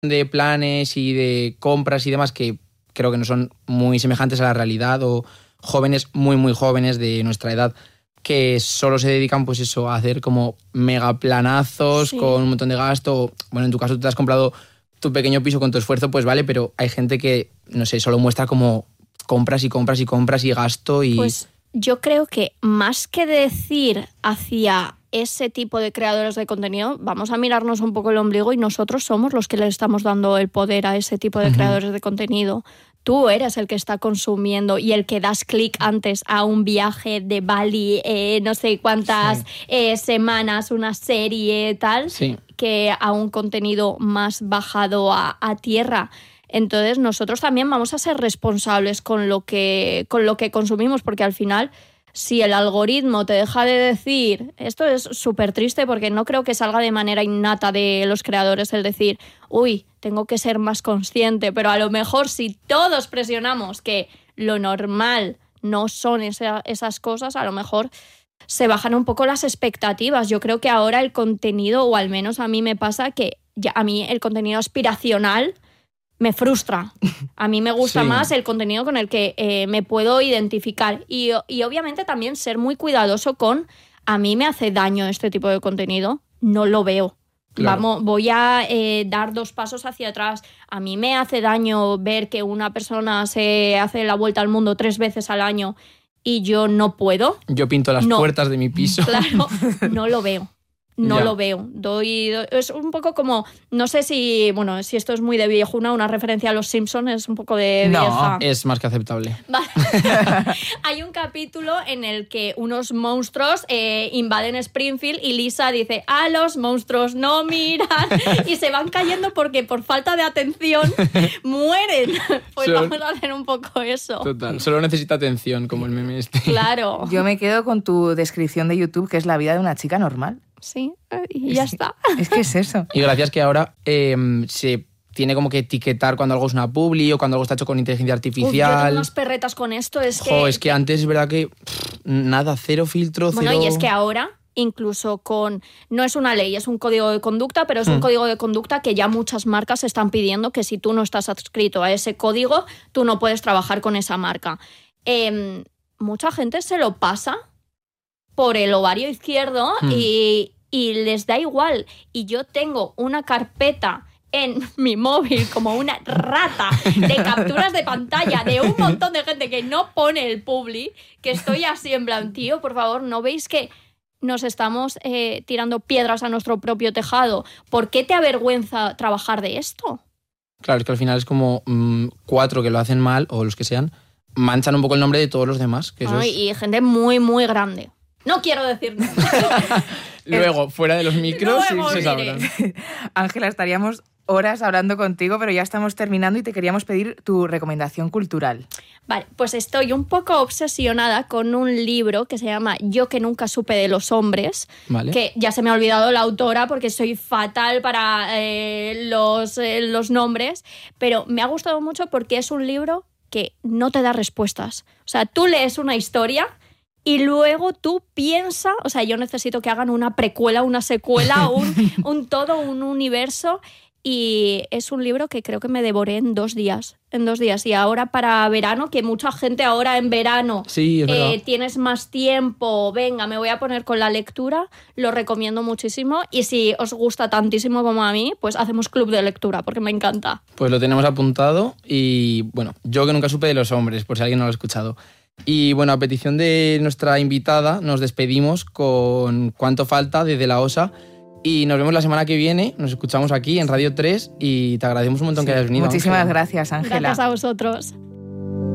de planes y de compras y demás que creo que no son muy semejantes a la realidad, o jóvenes muy, muy jóvenes de nuestra edad que solo se dedican pues eso, a hacer como mega planazos con un montón de gasto. Bueno, en tu caso tú te has comprado tu pequeño piso con tu esfuerzo, pues vale, pero hay gente que, no sé, solo muestra como compras y compras y compras y gasto y... Pues yo creo que más que decir hacia ese tipo de creadores de contenido, vamos a mirarnos un poco el ombligo y nosotros somos los que le estamos dando el poder a ese tipo de creadores de contenido. Tú eres el que está consumiendo y el que das clic antes a un viaje de Bali, no sé cuántas semanas, una serie, tal, que a un contenido más bajado a tierra. Entonces nosotros también vamos a ser responsables con lo que consumimos, porque al final, si el algoritmo te deja de decir, esto es súper triste porque no creo que salga de manera innata de los creadores el decir, uy, tengo que ser más consciente, pero a lo mejor si todos presionamos que lo normal no son esas cosas, a lo mejor se bajan un poco las expectativas. Yo creo que ahora el contenido, o al menos a mí me pasa que a mí el contenido aspiracional me frustra. A mí me gusta más el contenido con el que me puedo identificar. Y obviamente también ser muy cuidadoso con, a mí me hace daño este tipo de contenido, no lo veo. Claro. Voy a dar 2 pasos hacia atrás. A mí me hace daño ver que una persona se hace la vuelta al mundo 3 veces al año y yo no puedo. Yo pinto las puertas de mi piso. Claro, no lo veo. No lo veo. Es un poco como, no sé si esto es muy de viejuna, una referencia a los Simpsons, es un poco de vieja. No, es más que aceptable. Vale. Hay un capítulo en el que unos monstruos invaden Springfield y Lisa dice, a los monstruos no miran, y se van cayendo porque por falta de atención mueren. Pues vamos a hacer un poco eso. Total, solo necesita atención, como el meme este. Claro. Yo me quedo con tu descripción de YouTube, que es la vida de una chica normal. Sí, y ya está. Es que es eso. Y gracias que ahora se tiene como que etiquetar cuando algo es una publi o cuando algo está hecho con inteligencia artificial. Yo tengo unas perretas con esto. Es que antes es verdad que nada, cero filtro, bueno, y es que ahora, incluso no es una ley, es un código de conducta, pero es un código de conducta que ya muchas marcas están pidiendo que si tú no estás adscrito a ese código, tú no puedes trabajar con esa marca. Mucha gente se lo pasa por el ovario izquierdo y les da igual. Y yo tengo una carpeta en mi móvil como una rata de capturas de pantalla de un montón de gente que no pone el publi, que estoy así en plan, tío, por favor, ¿no veis que nos estamos tirando piedras a nuestro propio tejado? ¿Por qué te avergüenza trabajar de esto? Claro, es que al final es como 4 que lo hacen mal, o los que sean, manchan un poco el nombre de todos los demás. Que eso y gente muy, muy grande. No quiero decir nada. Luego, fuera de los micros, se sabrán. Ángela, estaríamos horas hablando contigo, pero ya estamos terminando y te queríamos pedir tu recomendación cultural. Vale, pues estoy un poco obsesionada con un libro que se llama Yo que nunca supe de los hombres, que ya se me ha olvidado la autora porque soy fatal para los nombres, pero me ha gustado mucho porque es un libro que no te da respuestas. O sea, tú lees una historia y luego tú piensas, o sea, yo necesito que hagan una precuela, una secuela, un todo, un universo. Y es un libro que creo que me devoré en 2 días. Y ahora para verano, que mucha gente ahora en verano tienes más tiempo, venga, me voy a poner con la lectura, lo recomiendo muchísimo. Y si os gusta tantísimo como a mí, pues hacemos club de lectura, porque me encanta. Pues lo tenemos apuntado y, bueno, Yo que nunca supe de los hombres, por si alguien no lo ha escuchado. Y bueno, a petición de nuestra invitada, nos despedimos con Cuánto falta desde la OSA. Y nos vemos la semana que viene, nos escuchamos aquí en Radio 3 y te agradecemos un montón que hayas venido. Muchísimas gracias, Ángela. Gracias a vosotros.